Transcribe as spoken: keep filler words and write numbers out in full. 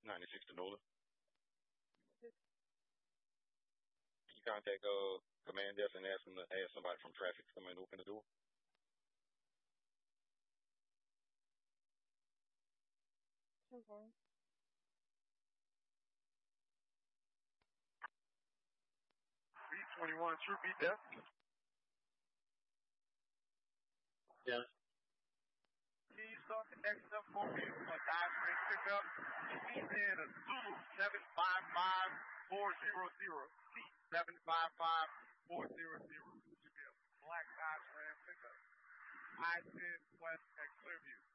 ninety-six to Nola. Can you contact uh command desk and ask them to ask somebody from traffic to come and open the door? Okay. three twenty-one, True Beat Desk. Yeah. Can you start the next up for me? A dive break pickup. He's in a Zulu seven five five four zero zero. C seven five five four zero zero. Should be a black Dodge Ram pickup. I ten West at Clearview.